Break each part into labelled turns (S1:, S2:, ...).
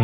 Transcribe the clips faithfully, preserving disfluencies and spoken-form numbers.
S1: Fernando.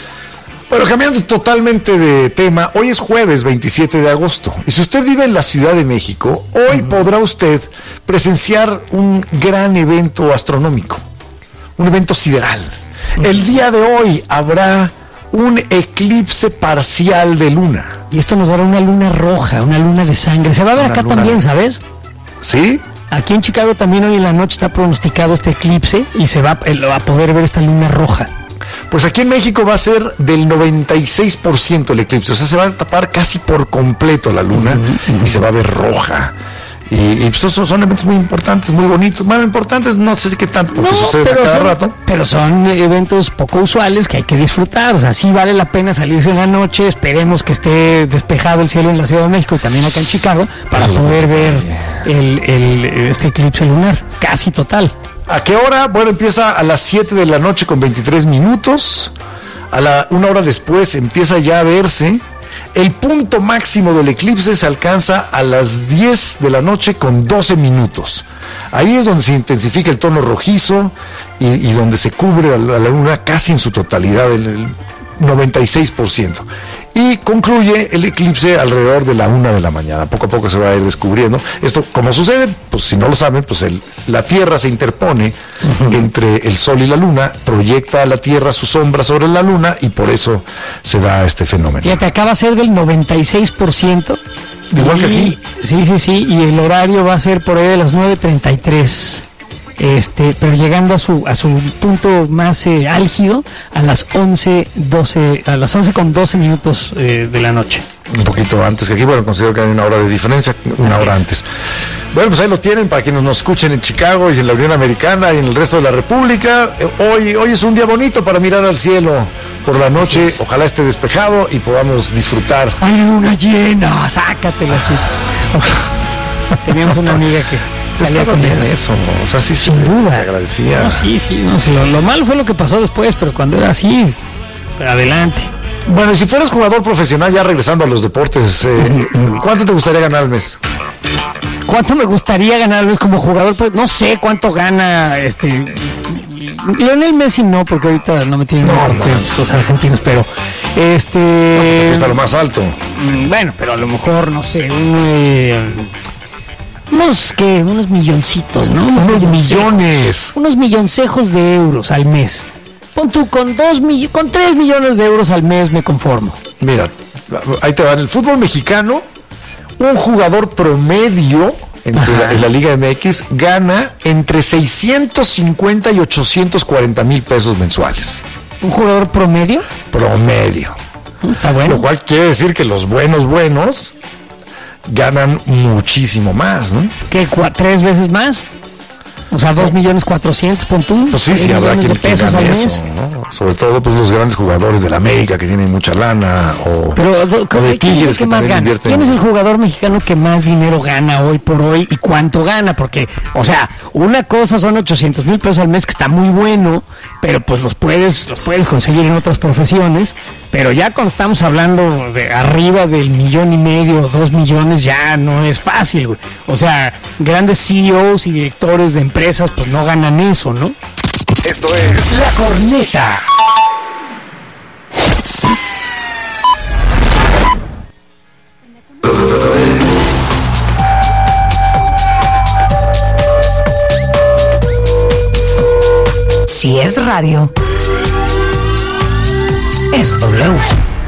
S1: Bueno, cambiando totalmente de tema, hoy es jueves veintisiete de agosto y si usted vive en la Ciudad de México, hoy uh-huh. podrá usted presenciar un gran evento astronómico, un evento sideral. Uh-huh. El día de hoy habrá un eclipse parcial de luna.
S2: Y esto nos dará una luna roja, una luna de sangre. Se va a ver una acá luna... también, ¿sabes?
S1: ¿Sí?
S2: Aquí en Chicago también hoy en la noche está pronosticado este eclipse y se va a poder ver esta luna roja.
S1: Pues aquí en México va a ser del noventa y seis por ciento el eclipse, o sea, se va a tapar casi por completo la luna uh-huh, uh-huh. y se va a ver roja. Y, y pues son, son eventos muy importantes, muy bonitos. Bueno, importantes no sé si qué tanto, porque no, sucede
S2: pero
S1: cada
S2: son,
S1: rato.
S2: Pero son eventos poco usuales que hay que disfrutar. O sea, sí vale la pena salirse en la noche. Esperemos que esté despejado el cielo en la Ciudad de México y también acá en Chicago para Eso poder ver el, el, este eclipse lunar, casi total.
S1: ¿A qué hora? Bueno, empieza a las siete de la noche con veintitrés minutos. A la una hora después empieza ya a verse. El punto máximo del eclipse se alcanza a las diez de la noche con doce minutos. Ahí es donde se intensifica el tono rojizo y, y donde se cubre a la, a la luna casi en su totalidad, el, el noventa y seis por ciento. Y concluye el eclipse alrededor de la una de la mañana. Poco a poco se va a ir descubriendo. Esto, como sucede, pues si no lo saben, pues el, la Tierra se interpone uh-huh. entre el Sol y la Luna, proyecta a la Tierra su sombra sobre la Luna y por eso se da este fenómeno.
S2: Fíjate, acaba a ser del noventa y seis por ciento.
S1: Igual
S2: y,
S1: que aquí.
S2: Sí, sí, sí, y el horario va a ser por ahí de las nueve treinta y tres. Este, pero llegando a su a su punto más eh, álgido a las once doce a las once con doce minutos eh, de la noche.
S1: Un poquito antes que aquí, bueno, considero que hay una hora de diferencia, una Así hora es. antes. Bueno, pues ahí lo tienen para quienes nos escuchen en Chicago y en la Unión Americana y en el resto de la República. Hoy, hoy es un día bonito para mirar al cielo por la noche, ojalá esté despejado y podamos disfrutar.
S2: ¡Ay, luna llena! ¡Sácate las chichas! Okay. Teníamos una amiga que
S1: estaba bien eso, ¿no? O sea, sí,
S2: sin
S1: sí,
S2: duda.
S1: Se agradecía.
S2: No, sí, sí, no, sí, lo, lo malo fue lo que pasó después, pero cuando era así, adelante.
S1: Bueno, y si fueras jugador profesional, ya regresando a los deportes, eh, ¿cuánto te gustaría ganar al mes?
S2: ¿Cuánto me gustaría ganar al mes como jugador? Pues no sé cuánto gana este Lionel Messi, no, porque ahorita no me tienen
S1: no,
S2: no, los argentinos, pero este
S1: no, te cuesta lo más alto.
S2: Bueno, pero a lo mejor, no sé, un eh, unos que unos milloncitos, ¿no? Unos,
S1: unos millones.
S2: Unos milloncejos de euros al mes. Pon tú, con dos mill- con tres millones de euros al mes me conformo.
S1: Mira, ahí te va. En el fútbol mexicano, un jugador promedio entre la, en la Liga M X gana entre seiscientos cincuenta y ochocientos cuarenta mil pesos mensuales.
S2: ¿Un jugador promedio?
S1: Promedio.
S2: Está bueno.
S1: Lo cual quiere decir que los buenos buenos ganan muchísimo más, ¿no?
S2: ¿Qué? Cua- ¿Tres veces más? O sea, dos millones cuatrocientos, pon tú.
S1: Pues sí, sí, habrá quien, quien gane eso, ¿no? Sobre todo, pues, los grandes jugadores de la América que tienen mucha lana, o,
S2: Pero, do,
S1: o de
S2: ¿quién
S1: Tigres
S2: es el que
S1: que
S2: más gana?
S1: invierten.
S2: ¿Quién es el jugador mexicano que más dinero gana hoy por hoy y cuánto gana? Porque, o sea, una cosa son ochocientos mil pesos al mes, que está muy bueno, pero pues los puedes, los puedes conseguir en otras profesiones, pero ya cuando estamos hablando de arriba del millón y medio, dos millones, ya no es fácil, güey. O sea, grandes C E Os y directores de empresas, pues no ganan eso, ¿no?
S1: Esto es
S2: La Corneta.
S3: Si es radio, es W.